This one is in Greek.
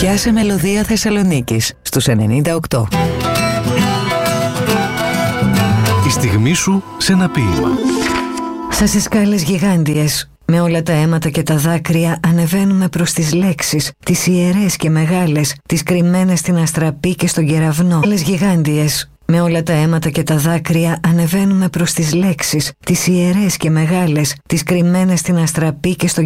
Πιάσε μελωδία Θεσσαλονίκης στους 98. Η στιγμή σου σε ένα ποίημα. Σας οι σκάλες γιγάντιες, με όλα τα αίματα και τα δάκρυα ανεβαίνουμε προς τις λέξεις, τις ιερές και μεγάλες, τις κρυμμένες στην αστραπή και στον κεραυνό. Σκάλες γιγάντιες, με όλα τα αίματα και τα δάκρυα ανεβαίνουμε προς τις λέξεις, τις ιερές και μεγάλες, τις κρυμμένες στην αστραπή και στον